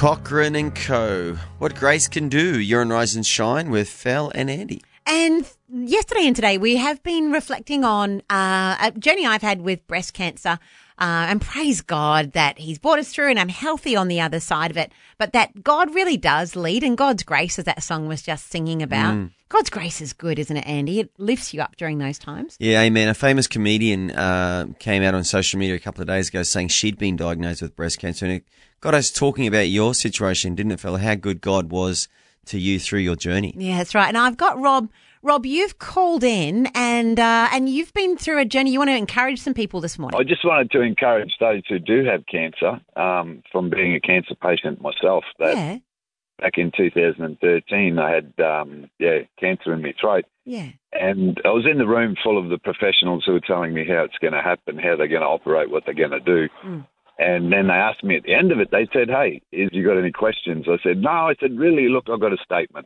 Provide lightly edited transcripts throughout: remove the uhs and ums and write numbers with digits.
Cochrane and Co. What Grace Can Do. You're on Rise and Shine with Fel and Andy. And yesterday and today we have been reflecting on a journey I've had with breast cancer, and praise God that He's brought us through and I'm healthy on the other side of it, but that God really does lead, and God's grace, as that song was just singing about. God's grace is good, isn't it, Andy? It lifts you up during those times. Yeah, amen. A famous comedian came out on social media a couple of days ago saying she'd been diagnosed with breast cancer, and it got us talking about your situation, didn't it, fella? How good God was to you through your journey. Yeah, that's right. And I've got Rob. Rob, you've called in and you've been through a journey. You want to encourage some people this morning. I just wanted to encourage those who do have cancer, from being a cancer patient myself, that back in 2013 I had cancer in my throat. Yeah. And I was in the room full of the professionals who were telling me how it's going to happen, how they're going to operate, what they're going to do. And then they asked me at the end of it, they said, "Hey, have you got any questions?" I said, "No." I said, "Really, look, I've got a statement."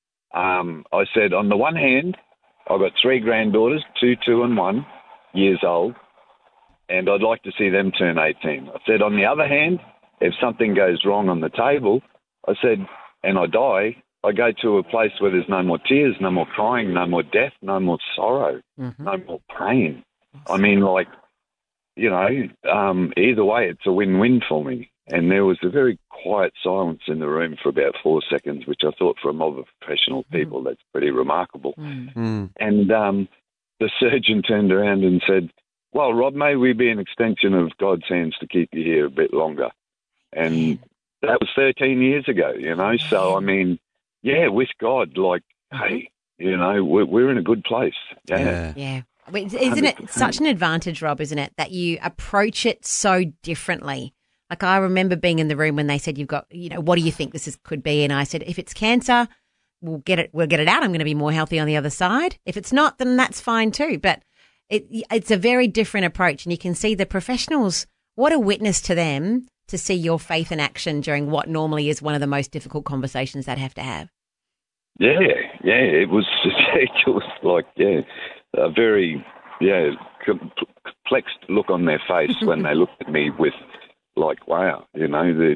I said, on the one hand, I've got 3 granddaughters, 2, 2 and 1 years old, and I'd like to see them turn 18. I said, on the other hand, if something goes wrong on the table, I said, and I die, I go to a place where there's no more tears, no more crying, no more death, no more sorrow, no more pain. I mean, like, you know, either way, it's a win-win for me. And there was a very quiet silence in the room for about 4 seconds, which I thought for a mob of professional people, that's pretty remarkable. And the surgeon turned around and said, "Well, Rob, may we be an extension of God's hands to keep you here a bit longer?" And that was 13 years ago, you know. So, I mean, yeah, with God, like, hey, you know, we're in a good place. Yeah. Isn't it such an advantage, Rob, isn't it, that you approach it so differently? Like, I remember being in the room when they said, "You've got, you know, what do you think could be?" And I said, if it's cancer, we'll get it out. I'm going to be more healthy on the other side. If it's not, then that's fine too. But it's a very different approach, and you can see the professionals, what a witness to them to see your faith in action during what normally is one of the most difficult conversations they'd have to have. Yeah, it was like, a very, perplexed look on their face when they looked at me with, like, wow, you know.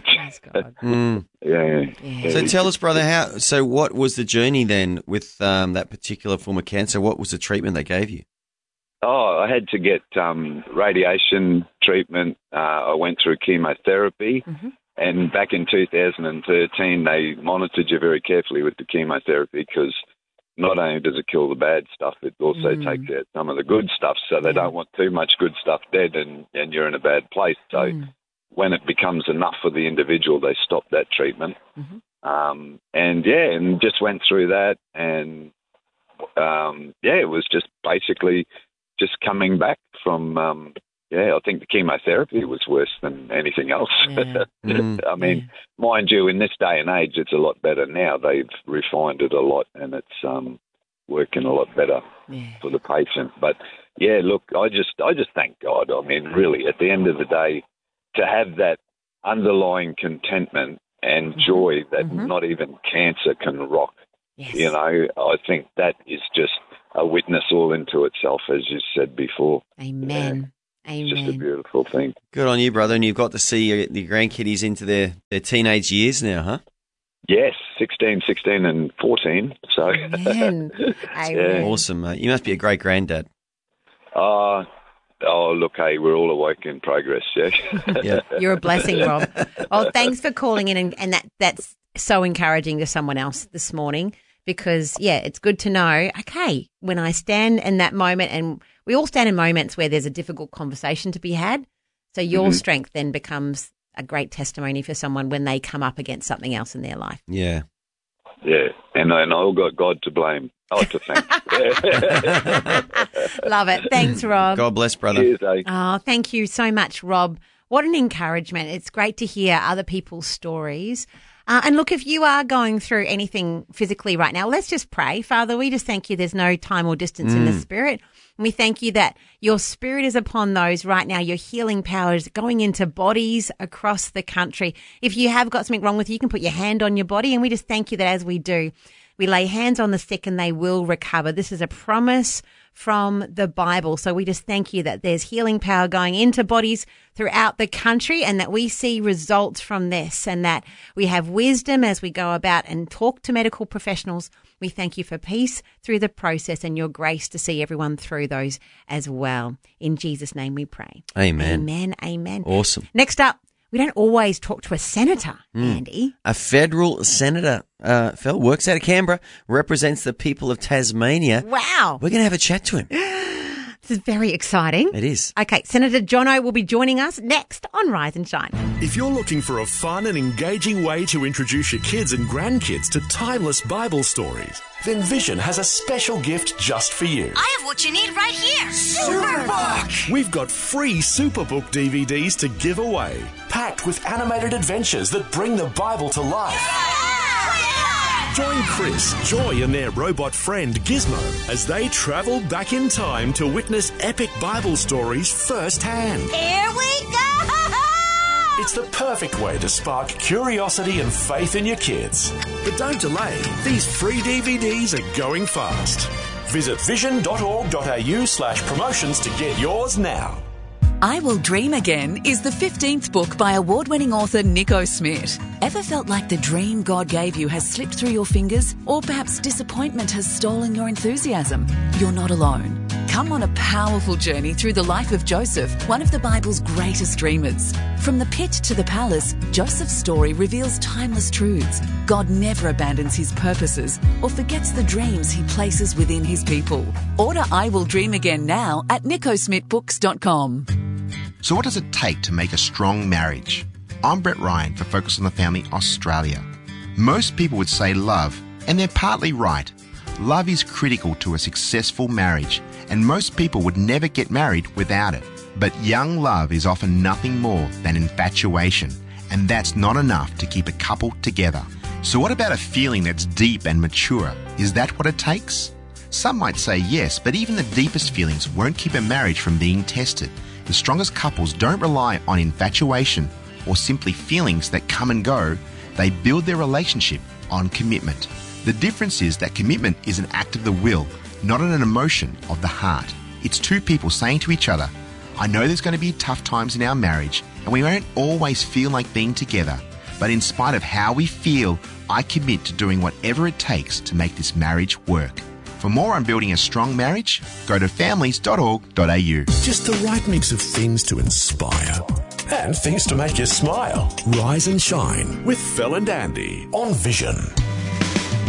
So tell us, brother, what was the journey then with that particular form of cancer? What was the treatment they gave you? Oh, I had to get radiation treatment. I went through chemotherapy. And back in 2013, they monitored you very carefully with the chemotherapy, because not only does it kill the bad stuff, it also takes out some of the good stuff. So they don't want too much good stuff dead and you're in a bad place. So when it becomes enough for the individual, they stop that treatment. And just went through that. And, it was just basically just coming back from, I think the chemotherapy was worse than anything else. I mean, mind you, in this day and age, it's a lot better now. They've refined it a lot, and it's working a lot better for the patient. But, look, I just thank God. I mean, really, at the end of the day, to have that underlying contentment and joy that not even cancer can rock, you know, I think that is just a witness all into itself, as you said before. Amen. It's just a beautiful thing. Good on you, brother. And you've got to see your grandkiddies into their teenage years now, huh? Yes, 16, 16 and 14. So, Amen. Awesome, mate. You must be a great granddad. Look, hey, we're all a work in progress, yeah. You're a blessing, Rob. Oh, thanks for calling in, and that's so encouraging to someone else this morning, because, it's good to know, okay, when I stand in that moment, and we all stand in moments where there's a difficult conversation to be had, so your strength then becomes a great testimony for someone when they come up against something else in their life. Yeah, and I all got God to blame. To thank. Love it. Thanks, Rob. God bless, brother. Cheers, eh? Oh, thank you so much, Rob. What an encouragement. It's great to hear other people's stories. And look, if you are going through anything physically right now, let's just pray. Father, we just thank you there's no time or distance in the Spirit. And we thank you that your Spirit is upon those right now. Your healing power is going into bodies across the country. If you have got something wrong with you, you can put your hand on your body. And we just thank you that as we do, we lay hands on the sick and they will recover. This is a promise from the Bible. So we just thank you that there's healing power going into bodies throughout the country and that we see results from this and that we have wisdom as we go about and talk to medical professionals. We thank you for peace through the process and your grace to see everyone through those as well. In Jesus' name we pray. Amen. Amen. Amen. Awesome. Next up, we don't always talk to a senator, Andy. A federal senator, Phil, works out of Canberra, represents the people of Tasmania. Wow. We're going to have a chat to him. This is very exciting. It is. Okay, Senator Jono will be joining us next on Rise and Shine. If you're looking for a fun and engaging way to introduce your kids and grandkids to timeless Bible stories, then Vision has a special gift just for you. I have what you need right here. Superbook! We've got free Superbook DVDs to give away, packed with animated adventures that bring the Bible to life. Join Chris, Joy and their robot friend Gizmo as they travel back in time to witness epic Bible stories firsthand. Here we go! It's the perfect way to spark curiosity and faith in your kids. But don't delay. These free DVDs are going fast. Visit vision.org.au/promotions to get yours now. I Will Dream Again is the 15th book by award-winning author Nico Smith. Ever felt like the dream God gave you has slipped through your fingers? Or perhaps disappointment has stolen your enthusiasm? You're not alone. Come on a powerful journey through the life of Joseph, one of the Bible's greatest dreamers. From the pit to the palace, Joseph's story reveals timeless truths. God never abandons his purposes or forgets the dreams he places within his people. Order I Will Dream Again now at nicosmithbooks.com. So what does it take to make a strong marriage? I'm Brett Ryan for Focus on the Family Australia. Most people would say love, and they're partly right. Love is critical to a successful marriage, and most people would never get married without it. But young love is often nothing more than infatuation, and that's not enough to keep a couple together. So what about a feeling that's deep and mature? Is that what it takes? Some might say yes, but even the deepest feelings won't keep a marriage from being tested. The strongest couples don't rely on infatuation or simply feelings that come and go. They build their relationship on commitment. The difference is that commitment is an act of the will, not an emotion of the heart. It's two people saying to each other, I know there's going to be tough times in our marriage and we won't always feel like being together, but in spite of how we feel, I commit to doing whatever it takes to make this marriage work. For more on building a strong marriage, go to families.org.au. Just the right mix of things to inspire and things to make you smile. Rise and Shine with Phil and Andy on Vision.